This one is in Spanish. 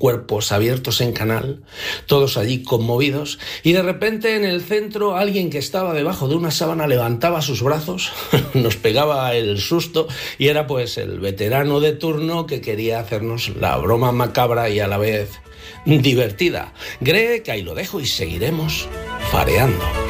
cuerpos abiertos en canal, todos allí conmovidos, y de repente en el centro alguien que estaba debajo de una sábana levantaba sus brazos, nos pegaba el susto y era pues el veterano de turno que quería hacernos la broma macabra y a la vez divertida. Greg, ahí lo dejo y seguiremos fareando.